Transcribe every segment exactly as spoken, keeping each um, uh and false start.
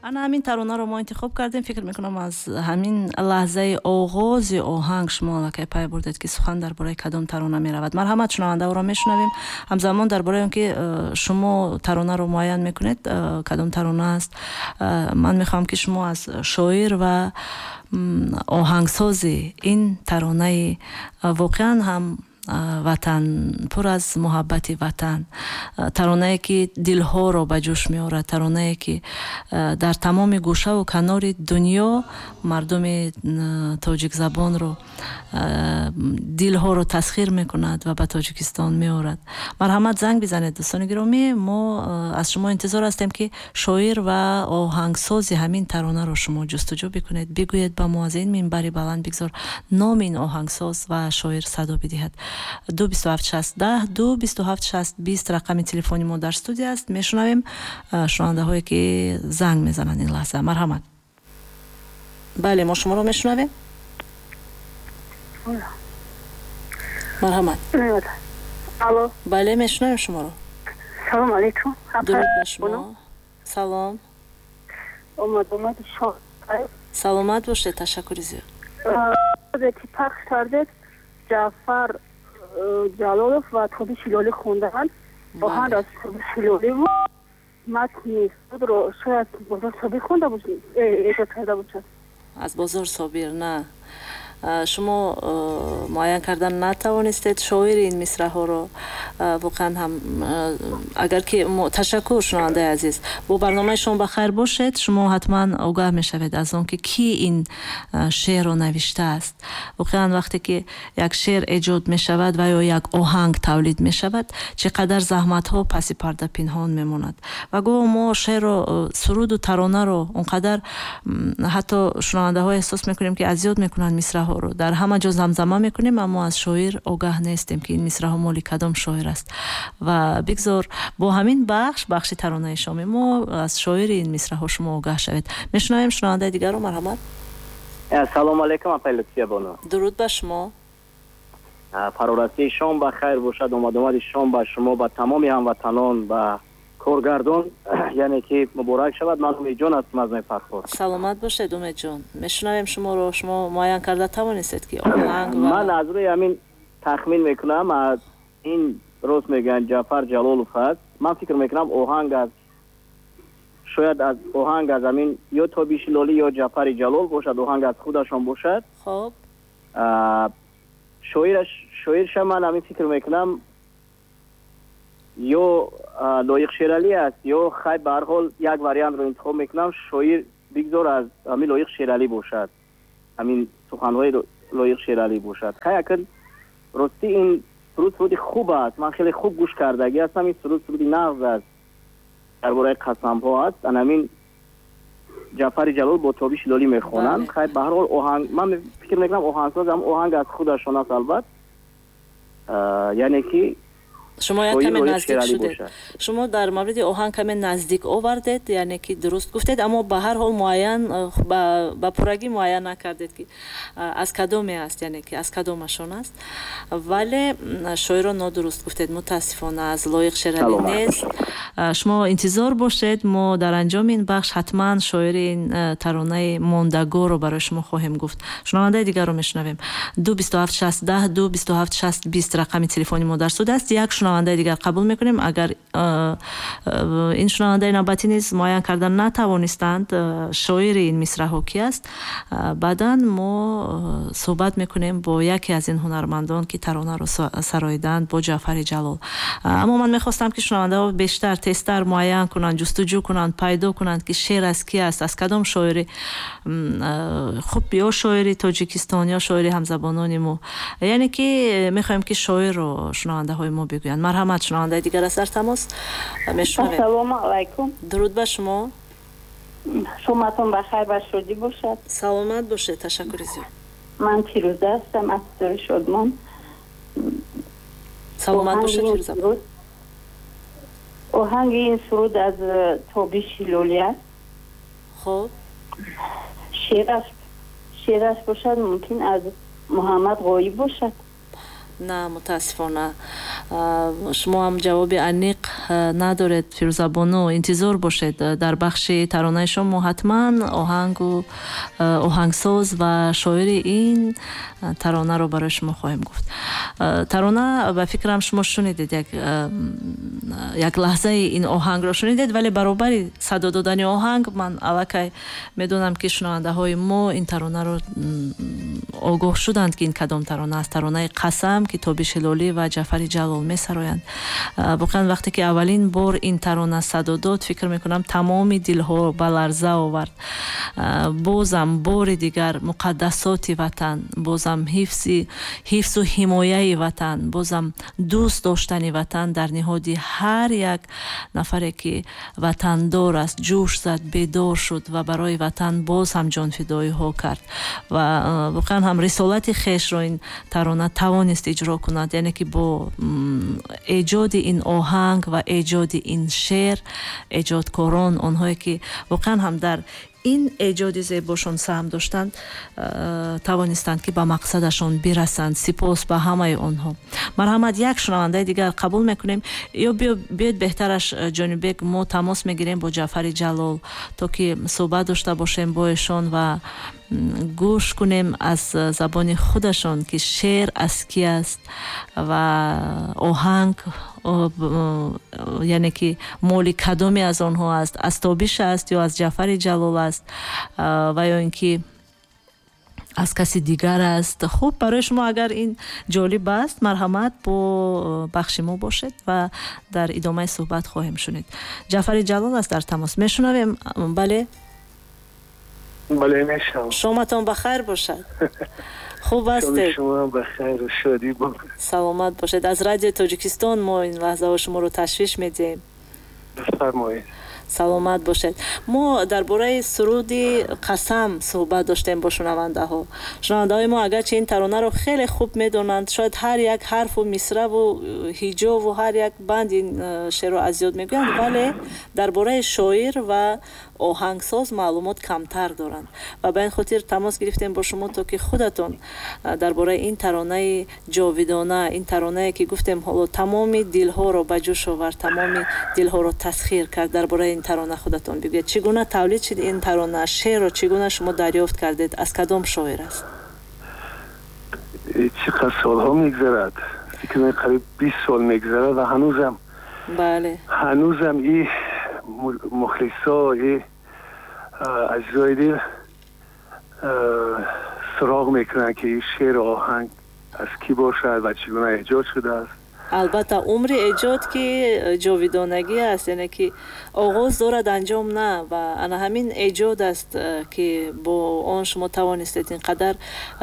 ана ҳамин таронаро мо интихоб кардем. фикр мекунам аз ҳамин лаҳзаи оғози оҳанг шумо аллакай пай бурдед ки сухан дар бораи кадом тарона меравад. марҳамат, шунавандаҳоро мешунавем. ҳамзамон дар бораи он ки шумо таронаро муайян мекунед кадом тарона аст, ман мехоҳам ки шумо аз шоир ва оҳангсози ин таронаи воқеан ҳам ватан, пур аз муҳаббати ватан, таронае ки дилҳоро ба ҷӯш меорад, таронае ки дар тамоми гӯшаву канори дунё мардуми тоҷикзабонро дилҳоро тасхир мекунад ва ба Тоҷикистон меорад. марҳамат, занг бизанед дӯстони гиромӣ. мо аз шумо интизор ҳастем ки шоир ва оҳангсози ҳамин таронаро шумо ҷустуҷӯ бикунед, бигӯед ба мо, аз ин минбари баланд бигзор номи ин оҳангсоз ва шоир садо бидиҳад. ду бисту ҳафт шаст даҳ ду бисту ҳафт шаст бист рақами телефони мо дар студия аст. мешунавем шунавандаҳое ки занг мезананд ин лаҳза. марҳамат. бале, мо шуморо мешунавем. марҳамат. алло. бале, мешунавем шуморо. салом алейкум. дуруд ба шумо. салом. омад омад шо. саломат бошед. ташаккури зиёд. ки пахш кардед ҷаъфар ҷалолов ва Тоби Шилолӣ хондаанд. оҳанг аз Тоби Шилолӣ ва матни судро шояд Бозор Собир хонда бошед, эҷод карда бошад. аз Бозор Собир на. шумо муайян кардан натавонистед шоири ин мисраҳоро. воқеан ҳам агар ки ташаккур шунавандаи азиз, бо барномаи шумо ба хайр бошед. шумо ҳатман огаҳ мешавед аз он ки ки ин шеърро навиштааст. воқеан вақте ки як шеър эҷод мешавад ва ё як оҳанг тавлид мешавад, чӣ қадар заҳматҳо паси парда пинҳон мемонад. ва гоҳ мо шеърро, суруду таронаро он қадар ҳатто шунавандаҳо эҳсос мекунем ки азёд мекунанд мисраҳо, дар ҳама ҷо замзама мекунем, аммо аз шоир огаҳ нестем ки ин мисраҳо моли кадом шоир аст. ва бигзор бо ҳамин бахш бахши таронаи шоми мо аз шоири ин мисраҳо шумо огаҳ шавед. мешунавем шунавандаи дигарро. марҳамат. ассалому алайкум апай Лутфия боно. дуруд ба шумо. фарорасии шом ба хайр бошад. омадомади шом ба шумо, ба тамоми ҳамватанон, ба коргардон, яъне ки муборак шавад. ман Умедҷон ҳастам аз Фархор. саломат бошед Умедҷон. мешунавем шуморо. шумо муайян карда тавонистед ки оҳанг ва ман аз рӯи ҳамин тахмин мекунам, аз ин рост мегӯянд Ҷаъфар Ҷалолов аст. ман фикр мекунам оҳанг аз шояд аз оҳанг аз ҳамин ё Тоби Шилолӣ ё Ҷаъфари Ҷалол бошад, оҳанг аз худашон бошад. хоб шоираш шоирша ман ҳамин фикр мекунам ё Лоиқ Шералӣ аст ё хай ба ҳар ҳол як вариантро интихоб мекунам. шоир бигзор аз ҳамин Лоиқ Шералӣ бошад, ҳамин суханҳои Лоиқ Шералӣ бошад. хай акн рости ин суруд суруди хуб аст. ман хеле хуб гӯш кардагӣ ҳастам. ин суруд суруди нағз аст, дар бораи қасамҳо аст. ан ҳамин Ҷаъфари Ҷалол бо Тоби Шилолӣ мехонанд. хай ба ҳар ҳол оҳанг, ман фикр мекунам оҳангсоз ҳам оҳанг аз худашон аст. албат яъне ки шумо як каме наздик шудед. шумо дар мавриди оҳанг каме наздик овардед, яъне ки дуруст гуфтед, аммо ба ҳар ҳол муайян ба пуррагӣ муайян накардед ки аз кадоме аст, яъне ки аз кадомашон аст. вале шоиро нодуруст гуфтед. мутаассифона аз Лоиқ Шералӣ нест. шумо интизор бошед. мо дар анҷоми ин бахш ҳатман шоири ин таронаи мондагоро барои шумо хоҳем гуфт. шунавандаи дигарро мешунавем. ду бисту ҳафт шаст даҳ ду бисту ҳафт шаст бист рақами телефони мо дар студия аст. як шунавандаи дигар қабул мекунем. агар ин шунавандаи навбатӣ низ муайян кардан натавонистанд шоири ин мисраҳо ки аст, баъдан мо суҳбат мекунем бо яке аз ин ҳунармандон ки таронаро сароиданд, бо Ҷаъфари Ҷалол. аммо ман мехостам ки шунавандаҳо бештар тезтар муайян кунанд, ҷустуҷӯ кунанд, пайдо кунанд ки шеър аз ки аст, аз кадом шоири хуб, ё шоири Тоҷикистон ё шоири ҳамзабонони мо. яъне ки мехоҳем ки шоирро шунавандаҳои мо бигӯянд. марҳамат. шунавандаи дигар аст дар тамос. мешунавем. ассалому алайкум. дуруд ба шумо. шоматон ба хайр ва шодӣ бошад. саломат бошед. ташаккури зиёд. ман Фирӯза ҳастам аз Сори Шодмон. саломат бошед Фирӯза. оҳанги ин суруд аз Тоби Шилолӣ аст. хоб шеъраш шеъраш бошад, мумкин аз Муҳаммад Ғоиб бошад. نه متاسفانه شما هم جواب انیق ندارید فیروزه بانو. انتظار باشید در بخش ترانه شما حتما آهنگ و آهنگساز و شاعر این ترانه رو برای شما خواهیم گفت. ترانه به فکرم شما شنیدید، یک یک لحظه این آهنگ رو شنیدید، ولی برابر صدا دادن آهنگ من الکی میدونم که شنونده های ما این ترانه رو آگاه شدند که این کدام ترانه است. ترانه قسم که توبیش هلالی و جعفر جلال میسرایند. واقعا وقتی که اولین بار این ترانه صدا داد فکر میکنم تمام دلها به لرزه آورد. بازم بار دیگر مقدسات وطن، بازم حفظ حفظ و حمایه وطن، بازم دوست داشتن وطن در نهاد هر یک نفری که وطندار است جوش زد، بیدار شد و برای وطن باز هم جان فدایی ها کرد و واقعا هم رسالت خیش را این ترانه توانست اجرا کند. یعنی که با ایجاد این آهنگ و ایجاد این شعر، ایجادکاران، آنهایی که واقعا هم در این ایجاد زیباشون سهم داشتند توانستند که به مقصدشون برسند. سپاس به همه آنها. مرحمت یک شنونده دیگر قبول میکنیم یا بیاید بهترش جانبک ما تماس میگیریم با جعفر جلال تا که صحبت داشته باشیم با ایشان و گوش کنیم از زبان خودشان که شعر از کی است و آهنگ یعنی که مال کدامی از آنها است، از توبیش است یا از جعفر جلال است و یا اینکه از کسی دیگر است. خوب برای شما اگر این جالب است مرحمت با بخش ما باشید و در ادامه صحبت خواهیم شنید. جعفر جلال است در تماس میشنویم. بله بله میشنوم. شماتون بخیر باشد. خوب هستید؟ شما بخیر و شادی باشید. سلامت باشید. از رادیو تاجیکستان ما این لحظه ها شما رو تشویش میدیم. بفرمایید. سلامت باشید. ما درباره سرود قسم صحبت داشتیم با شنونده ها. شنونده های ما اگرچه این ترانه رو خیلی خوب میدونند، شاید هر یک حرف و مصرع و هجا و هر یک بند این شعر رو از یاد میگویند، ولی درباره شاعر و آهنگساز معلومات کمتر دارند و به این خاطر تماس گرفتیم با شما تا که خودتون درباره این ترانه جاودانه، این ترانه که گفتیم حالا تمام دلها رو به جوش آورد، تمام دلها رو تسخیر کرد، درباره این ترانه خودتون بگید. چگونه تولید شد این ترانه؟ شعر رو چگونه شما دریافت کردید؟ از کدام شاعر است؟ چقدر سالها میگذرد؟ فکر قریب بیست سال میگذرد و هنوزم بله هنوزم این مخلصا این اجزای دل سراغ میکنن که این شعر آهنگ از کی باشد و چگونه ایجاد شده است. البته عمر ایجاد که جاودانگی است، یعنی که آغاز دارد انجام نه و انا همین ایجاد است که با آن شما توانستید اینقدر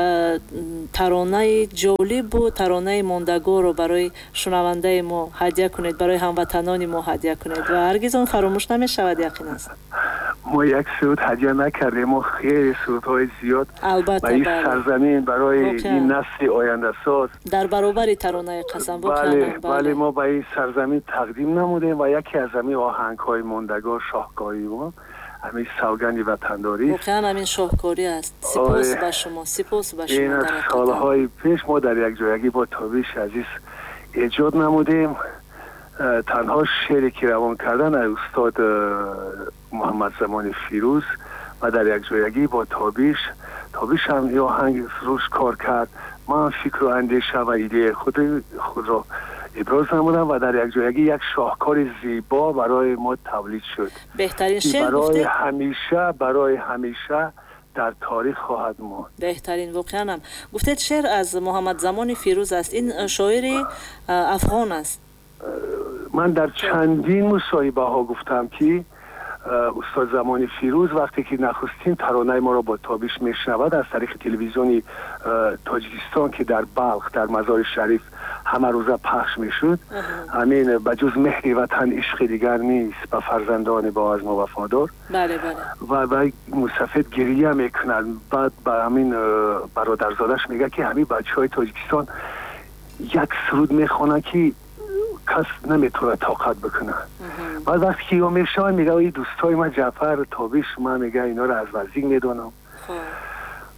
ترانه جالب و ترانه ماندگار رو برای شنونده ما هدیه کنید، برای هموطنان ما هدیه کنید و هرگز آن فراموش نمی‌شود. یقین است ما یک سرود هدیه نکردیم، ما خیلی سرودهای زیاد البته برای بله. سرزمین، برای این نسل آینده ساز در برابر ترانه قسم بله بله, بله ما به این سرزمین تقدیم نمودیم و یکی از همین آهنگ های ماندگار شاهکاری ما همین سوگند وطنداری واقعا همین شاهکاری است. سپاس به شما، سپاس به شما. این از سالهای پیش ما در یک جایگی با تابیش عزیز ایجاد نمودیم. تنها شعری که روان کردن از استاد محمد زمان فیروز و در یک جایگی با تابیش تابیش هم یا آهنگ روش کار کرد. من فکر و اندیشه و ایده خود خود را ابراز نمودم و در یک جایگی یک شاهکار زیبا برای ما تولید شد. بهترین شعر برای گفته همیشه برای همیشه در تاریخ خواهد ماند. بهترین واقعا هم گفتید شعر از محمد زمان فیروز است. این شاعر افغان است. من در چندین مصاحبه ها گفتم که استاد زمان فیروز وقتی که نخستین ترانه ما را با تابیش میشنود از طریق تلویزیون تاجیکستان که در بلخ در مزار شریف همه روزه پخش میشد، همین بجز مهر وطن عشق دیگر نیست به فرزندان با از ما وفادار. بله بله. و با مسافت گریه میکنند. بعد با همین برادرزادش میگه که همین بچه های تاجیکستان یک سرود میخوانن که کس نمیتونه طاقت بکنه. بعد وقتی که یا میشن میگه ای دوستای من جعفر تابیش، من میگه اینا رو از وزیگ میدونم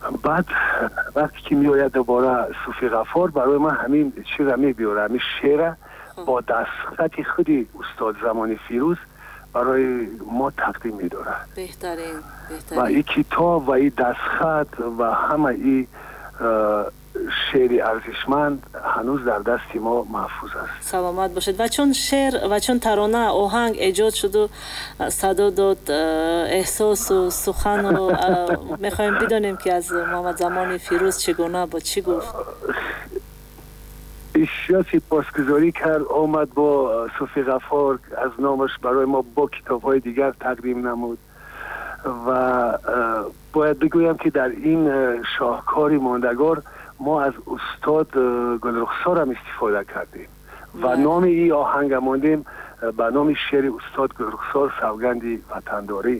بعد وقتی که می آید دوباره صوفی غفار برای من همین چیز را می بیاره، همین شعر با دستخط خودی استاد زمانی فیروز برای ما تقدیم می داره. بهترین بهترین و این کتاب و این دستخط و همه این شعری ارزشمند هنوز در دست ما محفوظ است. سلامت باشید. و چون شعر و چون ترانه آهنگ ایجاد شد و صدا داد احساس و سخن و میخوایم بدونیم که از محمد زمان فیروز چگونه با چی گفت. بسیار سپاسگزاری کرد، آمد با صوفی غفار از نامش برای ما با کتاب های دیگر تقدیم نمود و باید بگویم که در این شاهکاری ماندگار ما از استاد گلرخسار هم استفاده کردیم و نام این آهنگ ماندیم به نام شعر استاد گلرخسار سوگندی وطنداری،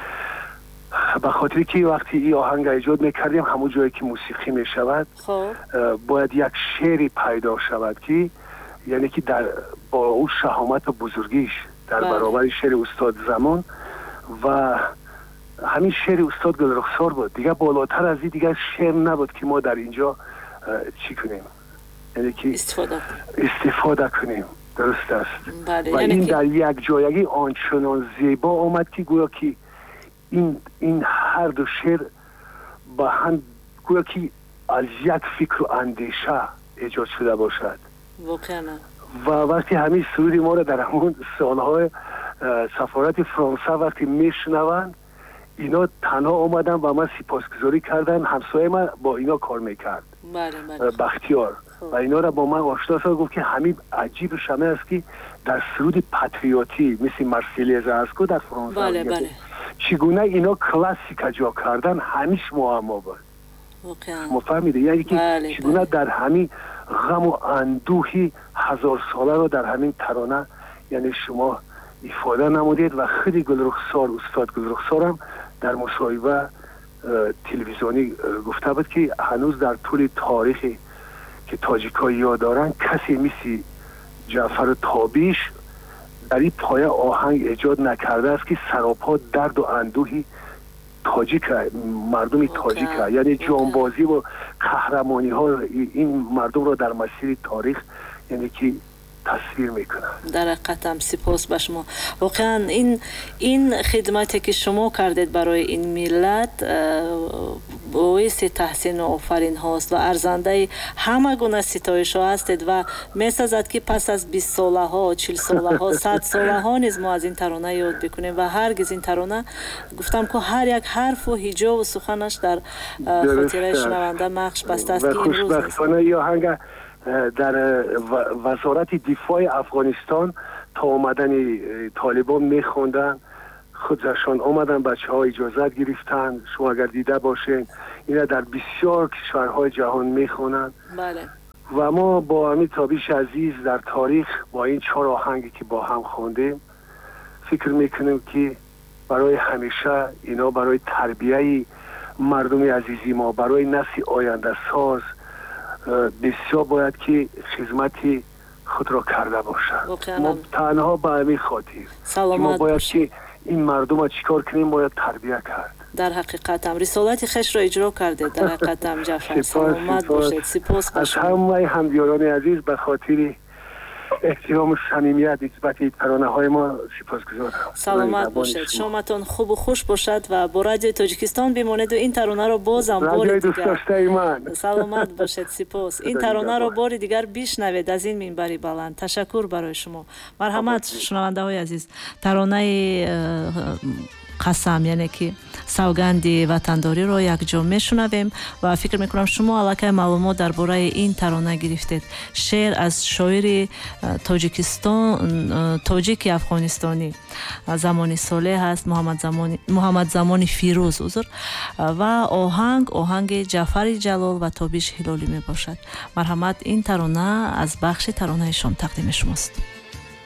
به خاطری که وقتی این آهنگ ایجاد میکردیم همون جایی که موسیقی میشود باید یک شعری پیدا شود که یعنی که در با اون شهامت و بزرگیش در برابر شعر استاد زمان و همین شعر استاد گلرخسار بود دیگه، بالاتر از این دیگه شعر نبود که ما در اینجا چی کنیم، یعنی که استفاده, استفاده کنیم. درست است. بله. و این در یک جایگی آنچنان زیبا آمد که گویا که این این هر دو شعر با هم گویا که از یک فکر و اندیشه ایجاد شده باشد. واقعا. و وقتی همین سرود ما را در همون سالهای سفارت فرانسه وقتی میشنوند اینا تنها آمدن و من سپاسگزاری کردن، همسایه من با اینا کار میکرد. بله بله. بختیار و اینا را با من آشنا ساز گفت که همین عجیب شمه است که در سرود پاتریوتی مثل مرسیلیز است که در فرانسه بله بله. چگونه اینا کلاسیک جا کردن همیش معما بود. ما فهمیده یعنی که بله چگونه بله. در همین غم و اندوهی هزار ساله رو در همین ترانه یعنی شما ifade نمودید و خیلی گلرخسار استاد گلرخسار هم در مصاحبه تلویزیونی گفته بود که هنوز در طول تاریخی که تاجیک‌ها یاد دارن کسی مثل جعفر تابیش در این پایه آهنگ ایجاد نکرده است که سراپا درد و اندوهی تاجیک مردم تاجیک یعنی جانبازی و قهرمانی ها این مردم را در مسیر تاریخ یعنی که تصویر میکنه. در حقیقت سپاس به شما. واقعا این این خدمتی که شما کردید برای این ملت باعث تحسین و آفرین هاست و ارزنده همه گونه ستایش ها هستید و میسازد که پس از بیست ساله ها، چهل ساله ها، صد ساله ها نیز ما از این ترانه یاد بکنیم و هرگز این ترانه گفتم که هر یک حرف و هجا و سخنش در خاطره شنونده نقش بسته است که امروز است. در وزارت دفاع افغانستان تا آمدن طالبان میخوندن خودشان آمدن، بچه ها اجازت گرفتن، شما اگر دیده باشین اینا در بسیار کشورهای جهان میخونن. بله. و ما با امید تابیش عزیز در تاریخ با این چهار آهنگی که با هم خوندیم فکر میکنیم که برای همیشه اینا برای تربیه مردم عزیزی ما، برای نسل آینده ساز بسیار باید که خدمتی خود را کرده باشد. ما تنها به همین خاطر ما باید باشه. که این مردم را چیکار کنیم باید تربیه کرد. در حقیقت هم رسالت خش را اجرا کرده. در حقیقت هم جعفر سلامت باشید. سپاس از همه همدیاران عزیز به خاطر احترام و صمیمیت نسبت ترانه های ما سپاسگزارم. سلامت باشید. شامتون خوب و خوش باشد و با رادیو تاجیکستان بمانید و این ترانه را بازم بار دیگر سلامت باشید. سپاس. این ترانه را بار دیگر بشنوید از این منبر بلند. تشکر برای شما. مرحمت شنونده های عزیز. ترانه قسم یعنی که سوگندی وطنداری رو یک جا میشنویم و فکر میکنم شما علاقه معلومات درباره این ترانه گرفتید. شعر از شاعر تاجیکستان تاجیک افغانستانی زمانی صالح هست، محمد زمانی محمد زمانی فیروز عذر و آهنگ آهنگ جعفر جلال و تابیش هلالی می باشد. مرحمت این ترانه از بخش ترانه شام تقدیم شماست.